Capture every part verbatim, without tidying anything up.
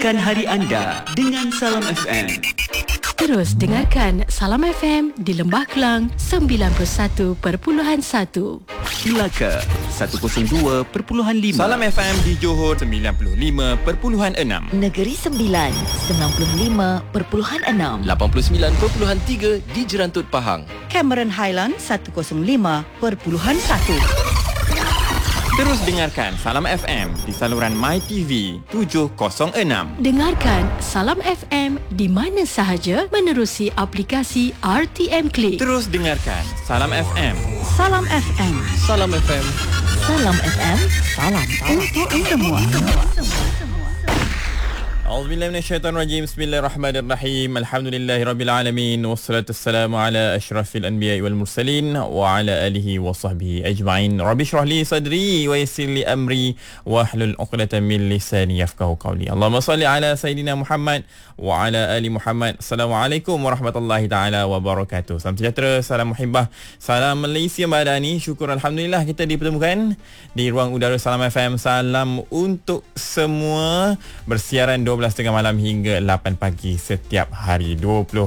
Mulakan hari anda dengan Salam F M. Terus dengarkan Salam F M di Lembah Kelang sembilan puluh satu perpuluhan satu. Melaka seratus dua perpuluhan lima. Salam F M di Johor sembilan puluh lima perpuluhan enam. Negeri Sembilan sembilan puluh lima perpuluhan enam. lapan puluh sembilan perpuluhan tiga di Jerantut Pahang. Cameron Highland seratus lima perpuluhan satu. Terus dengarkan Salam F M di saluran MyTV tujuh kosong enam. Dengarkan Salam F M di mana sahaja menerusi aplikasi R T M Click. Terus dengarkan Salam F M. Salam F M. Salam F M. Salam F M. Salam untuk semua. A'udzubillahi minasyaitonirrajim. Bismillahirrahmanirrahim. Alhamdulillahirabbil alamin wassalatu wassalamu ala asyrafil anbiya'i wal mursalin wa ala alihi wa sahbihi ajma'in. Rabbi shrah li sadri wa yassir li amri wa hlul 'uqdatam min lisani yafqahu qawli. Allahumma salli ala sayidina Muhammad wa ala ali Muhammad. Assalamualaikum warahmatullahi taala wabarakatuh. Salam sejahtera, salam muhibbah, salam Malaysia Madani. Syukur alhamdulillah kita dipertemukan di ruang udara Salam F M. Salam untuk semua bersiaran dua belas tiga puluh malam hingga lapan pagi setiap hari. Dua puluh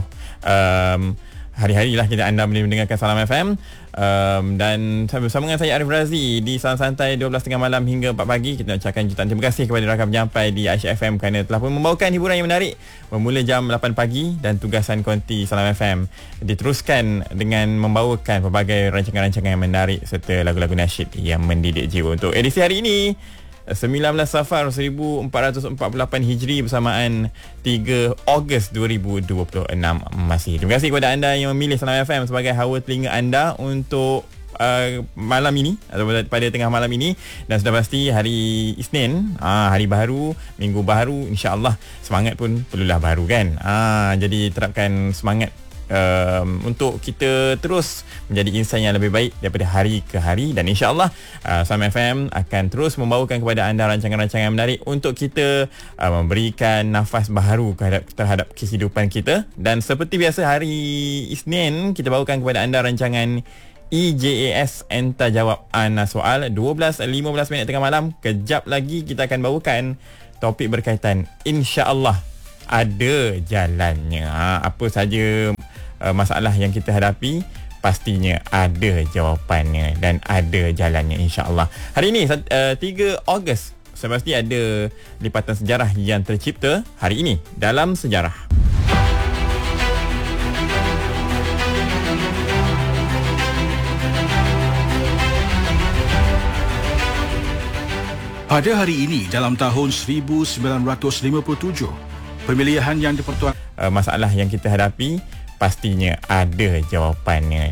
um, hari-hari lah kita anda boleh mendengarkan Salam F M. Um, dan bersama dengan saya Arif Razi di Salam Santai dua belas tiga puluh malam hingga empat pagi. Kita nak ucapkan jutaan terima kasih kepada rakan penyampai di Aisyah F M kerana telah pun membawakan hiburan yang menarik bermula jam lapan pagi, dan tugasan konti Salam F M diteruskan dengan membawakan pelbagai rancangan-rancangan yang menarik serta lagu-lagu nasyid yang mendidik jiwa. Untuk edisi hari ini sembilan belas Safar seribu empat ratus empat puluh lapan Hijri bersamaan tiga Ogos dua ribu dua puluh enam masih. Terima kasih kepada anda yang memilih Salam F M sebagai hawa telinga anda untuk uh, malam ini atau pada tengah malam ini. Dan sudah pasti hari Isnin, uh, hari baru, minggu baru, insya-Allah semangat pun perlulah baru kan. Uh, jadi terapkan semangat Um, untuk kita terus menjadi insan yang lebih baik daripada hari ke hari. Dan insya-Allah uh, Salam F M akan terus membawakan kepada anda rancangan-rancangan menarik untuk kita uh, memberikan nafas baharu terhadap, terhadap kehidupan kita. Dan seperti biasa hari Isnin kita bawakan kepada anda rancangan E J A S Enta Jawab Ana Soal dua belas lima belas minit tengah malam. Kejap lagi kita akan bawakan topik berkaitan insya-Allah ada jalannya. Apa saja uh, masalah yang kita hadapi, pastinya ada jawapannya dan ada jalannya insya-Allah. Hari ini uh, tiga Ogos, sepasti ada lipatan sejarah yang tercipta hari ini dalam sejarah. Pada hari ini dalam tahun seribu sembilan ratus lima puluh tujuh, pemilihan yang dipertuan uh, masalah yang kita hadapi, pastinya ada jawapannya